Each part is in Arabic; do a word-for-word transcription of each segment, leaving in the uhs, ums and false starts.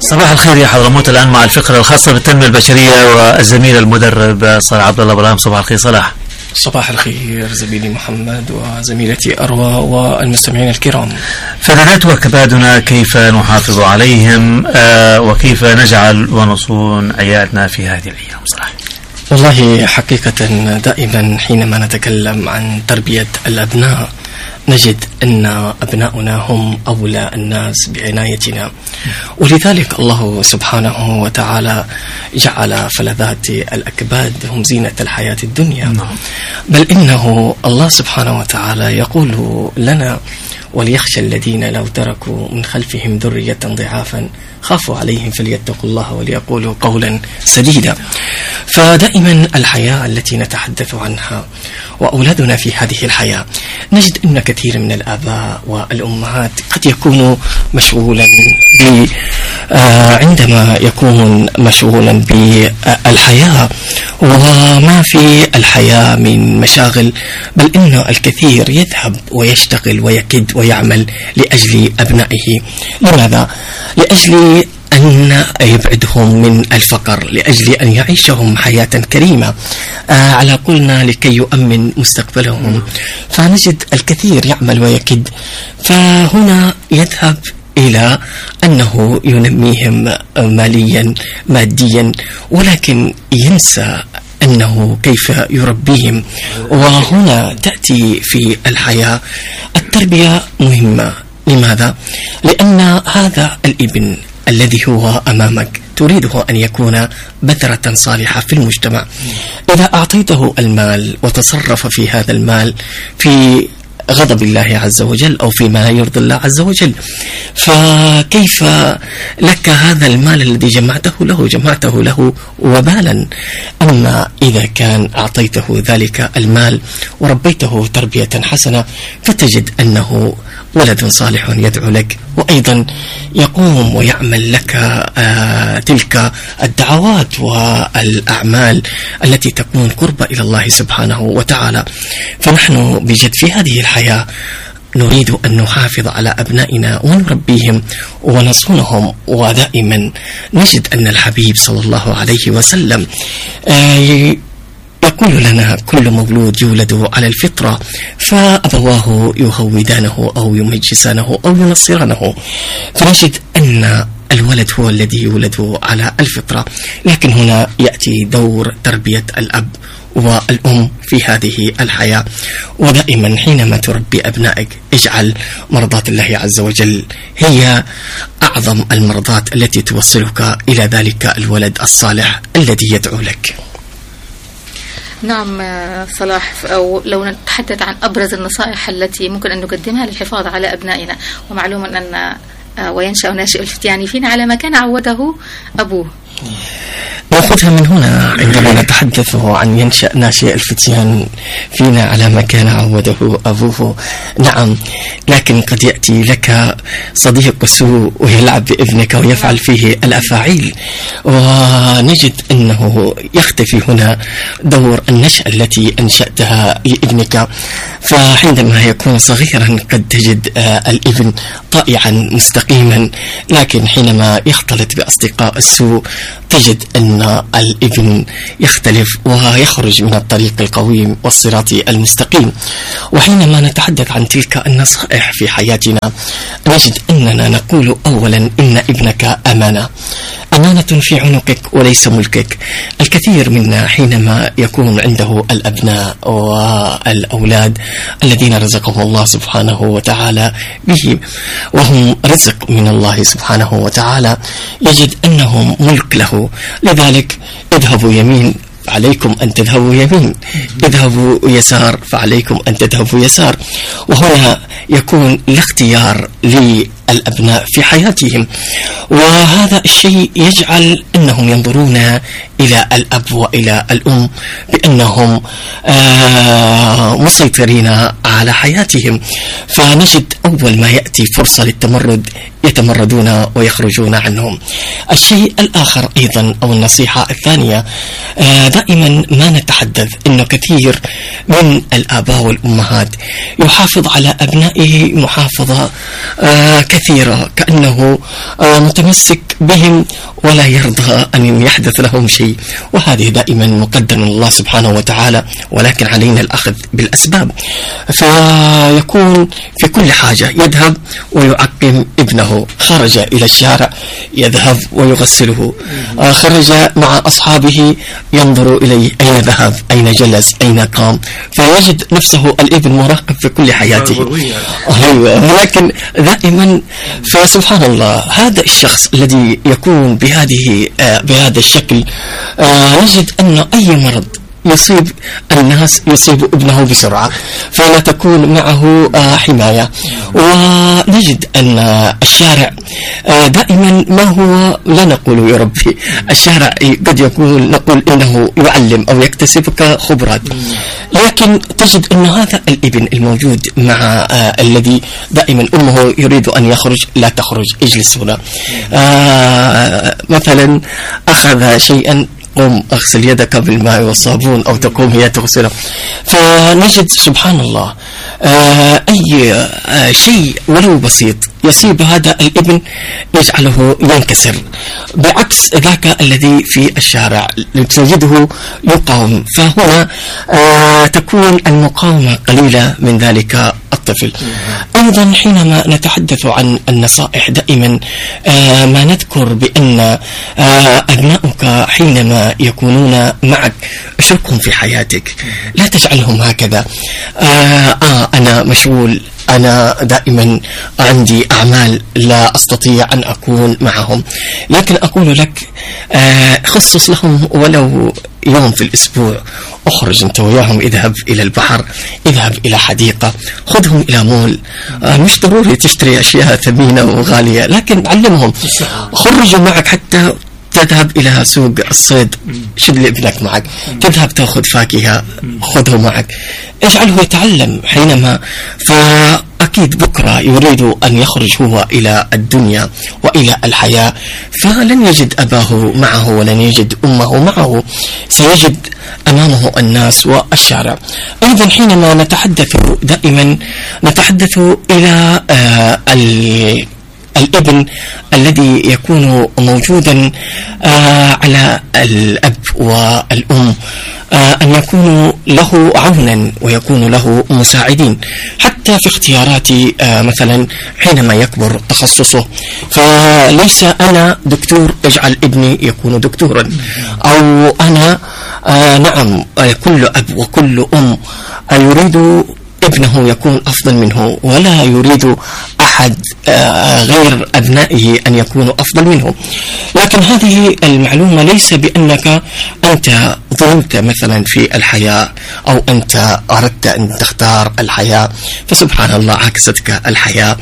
صباح الخير يا حضرموت. الآن مع الفقرة الخاصة بالتنمية البشرية والزميل المدرب صلاح عبد الله ابراهيم. صباح الخير صلاح. صباح الخير زميلي محمد وزميلتي أروى والمستمعين الكرام. فلذات وكبادنا كيف نحافظ عليهم آه وكيف نجعل ونصون عيالنا في هذه الأيام صلاح؟ والله حقيقة دائما حينما نتكلم عن تربية الأبناء نجد أن أبناؤنا هم أولى الناس بعنايتنا، ولذلك الله سبحانه وتعالى جعل فلذات الأكباد هم زينة الحياة الدنيا. بل إنه الله سبحانه وتعالى يقول لنا: وليخشى الذين لو تركوا من خلفهم ذرية ضعافا خافوا عليهم فليتقوا الله وليقولوا قولا سديدا. فدائما الحياة التي نتحدث عنها وأولادنا في هذه الحياة نجد أن كثير من الآباء والأمهات قد يكون مشغولا ب عندما يكون مشغولا بالحياة وما في الحياة من مشاغل، بل إن الكثير يذهب ويشتغل ويكد ويعمل لأجل أبنائه. لماذا؟ لأجل أن يبعدهم من الفقر، لأجل أن يعيشهم حياة كريمة، آه على قولنا لكي يؤمن مستقبلهم. فنجد الكثير يعمل ويكد، فهنا يذهب إلى أنه ينميهم ماليا ماديا، ولكن ينسى أنه كيف يربيهم. وهنا تأتي في الحياة التربية مهمة. لماذا؟ لأن هذا الابن الذي هو أمامك تريده أن يكون بذرة صالحة في المجتمع. إذا أعطيته المال وتصرف في هذا المال في غضب الله عز وجل أو فيما يرضي الله عز وجل، فكيف لك هذا المال الذي جمعته له جمعته له وبالا؟ أما إذا كان أعطيته ذلك المال وربيته تربية حسنة فتجد أنه ولد صالح يدعو لك، وأيضا يقوم ويعمل لك آه تلك الدعوات والأعمال التي تكون قربة إلى الله سبحانه وتعالى. فنحن بجد في هذه الحياة نريد أن نحافظ على أبنائنا ونربيهم ونصونهم. ودائما نجد أن الحبيب صلى الله عليه وسلم آه يقول لنا: كل مولود يولد على الفطرة فأبواه يهودانه أو يمجسانه أو ينصرانه. فنجد أن الولد هو الذي يولد على الفطرة، لكن هنا يأتي دور تربية الأب والأم في هذه الحياة. ودائما حينما تربي أبنائك اجعل مرضات الله عز وجل هي أعظم المرضات التي توصلك إلى ذلك الولد الصالح الذي يدعو لك. نعم صلاح، أو لو نتحدث عن أبرز النصائح التي ممكن أن نقدمها للحفاظ على أبنائنا، ومعلوم أن وينشأ ناشئ الفتيان فينا على ما كان عوده أبوه. نأخذها من هنا عندما نتحدث عن ينشأ ناشئ الفتيان فينا على ما كان عوده أبوه. نعم، لكن قد يأتي لك صديق سوء ويلعب بابنك ويفعل فيه الأفاعيل، ونجد أنه يختفي هنا دور النشأة التي أنشأتها لابنك. فعندما يكون صغيرا قد تجد الابن طائعا مستقيما، لكن حينما يختلط بأصدقاء السوء تجد أن الابن يختلف ويخرج من الطريق القويم والصراط المستقيم. وحينما نتحدث عن تلك النصائح في حياتنا نجد أننا نقول أولا إن ابنك أمانة، أمانة في عنقك وليس ملكك. الكثير منا حينما يكون عنده الأبناء والأولاد الذين رزقهم الله سبحانه وتعالى به وهم رزق من الله سبحانه وتعالى يجد أنهم ملك له. لذلك اذهبوا يمين فعليكم أن تذهبوا يمين، اذهبوا يسار فعليكم أن تذهبوا يسار. وهنا يكون الاختيار للأبناء في حياتهم، وهذا الشيء يجعل أنهم ينظرون إلى الأب وإلى الأم بأنهم آه مسيطرين على حياتهم. فنجد أول ما يأتي فرصة للتمرد يتمردون ويخرجون عنهم. الشيء الآخر أيضا أو النصيحة الثانية، آه دائما ما نتحدث إنه كثير من الآباء والأمهات يحافظ على أبنائه محافظة آه كثيرة كأنه متمسك بهم ولا يرضى أن يحدث لهم شيء، وهذه دائما مقدر من الله سبحانه وتعالى، ولكن علينا الأخذ بالأسباب. فيكون في كل حاجة يذهب ويعقم ابنه، خرج إلى الشارع يذهب ويغسله، خرج مع أصحابه ينظر إليه أين ذهب، أين جلس، أين قام، فيجد نفسه الابن مراقب في كل حياته. ولكن دائما فسبحان الله هذا الشخص الذي يكون بهذه آه بهذا الشكل آه نجد أن أي مرض يصيب الناس يصيب ابنه بسرعة، فلا تكون معه آه حماية. ونجد أن الشارع آه دائما ما هو لا نقول يا ربي، الشارع قد يكون نقول إنه يعلم أو يكتسبك خبرات، لكن تجد أن هذا الابن الموجود مع آه الذي دائما أمه يريد أن يخرج، لا تخرج، اجلس هنا. آه مثلا أخذ شيئا، قم أغسل يدك بالماء والصابون، أو تقوم هي تغسله. فنجد سبحان الله آه أي آه شيء ولو بسيط يصيب هذا الابن يجعله ينكسر، بعكس ذاك الذي في الشارع تجده يقاوم. فهنا آه تكون المقاومة قليلة من ذلك الطفل. أيضا حينما نتحدث عن النصائح دائما آه ما نذكر بأن آه أبناؤك حينما يكونون معك اشركهم في حياتك، لا تجعلهم هكذا آه, آه أنا مشغول، أنا دائما عندي أعمال لا أستطيع أن أكون معهم، لكن أقول لك آه خصص لهم ولو يوم في الأسبوع، أخرج أنت وياهم، اذهب إلى البحر، اذهب إلى حديقة، خذهم إلى مول. آه مش ضروري تشتري أشياء ثمينة وغالية، لكن علمهم، خرجوا معك حتى تذهب إلى سوق الصيد، شد ابنك معك، تذهب تأخذ فاكهة، خذه معك، اجعله يتعلم حينما. فأكيد بكرة يريد أن يخرج هو إلى الدنيا وإلى الحياة، فلن يجد أباه معه ولن يجد أمه معه، سيجد أمامه الناس والشارع. أيضا حينما نتحدث دائما نتحدث إلى آه الابن الذي يكون موجودا آه على الأب والأم، آه أن يكون له عونا ويكون له مساعدين، حتى في اختيارات آه مثلا حينما يكبر تخصصه. فليس أنا دكتور اجعل ابني يكون دكتورا، أو أنا آه نعم آه كل أب وكل أم آه يريد ابنه يكون أفضل منه، ولا يريد أحد آه غير أبنائه أن يكونوا أفضل منه. لكن هذه المعلومة ليس بأنك أنت ظلمت مثلا في الحياة أو أنت أردت أن تختار الحياة فسبحان الله عكستك الحياة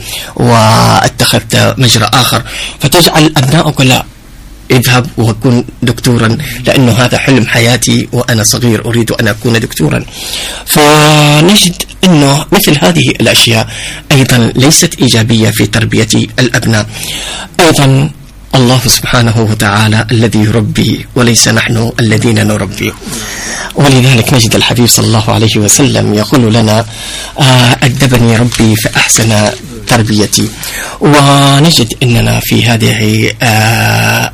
واتخذت مجرى آخر، فتجعل أبنائك لا اذهب وكن دكتورا، لأنه هذا حلم حياتي وأنا صغير أريد أن أكون دكتورا. فنجد أنه مثل هذه الأشياء أيضا ليست إيجابية في تربية الأبناء. أيضا الله سبحانه وتعالى الذي يربي وليس نحن الذين نربي، ولذلك نجد الحبيب صلى الله عليه وسلم يقول لنا آه أدبني ربي فأحسن تربيتي. ونجد أننا في هذه آه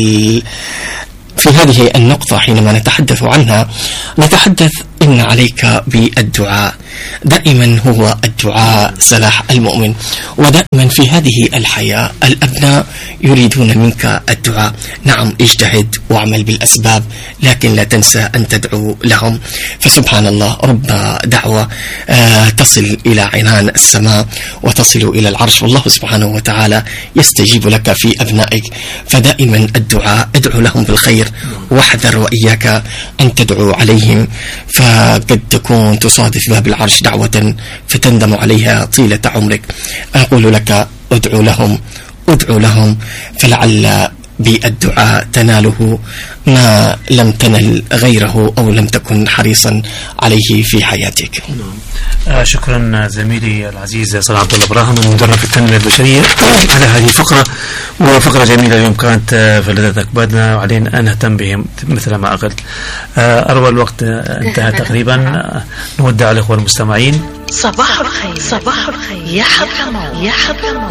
في هذه النقطة حينما نتحدث عنها نتحدث إن عليك بالدعاء، دائما هو الدعاء سلاح المؤمن. ودائما في هذه الحياة الأبناء يريدون منك الدعاء. نعم اجتهد واعمل بالأسباب، لكن لا تنسى أن تدعو لهم. فسبحان الله رب دعوة آه تصل إلى عنان السماء وتصل إلى العرش، والله سبحانه وتعالى يستجيب لك في أبنائك. فدائما الدعاء ادعو لهم بالخير، واحذر وإياك أن تدعو عليهم، فقد تكون تصادف باب العرش دعوة فتندم عليها طيلة عمرك. أقول لك ادعو لهم ادعو لهم فلعل بالدعاء تناله ما لم تنل غيره أو لم تكن حريصا عليه في حياتك. آه شكرا زميلي العزيز صلاح عبد الله براهم المدرب في التنمية البشرية على هذه الفقرة، وفقرة جميلة اليوم كانت فلذات أكبادنا وعلينا أن نهتم بهم مثل ما أقلت. آه أروى الوقت انتهى تقريبا. آه نودع الإخوة المستمعين. صباح الخير صباح الخير يا حضرموت يا حضرموت.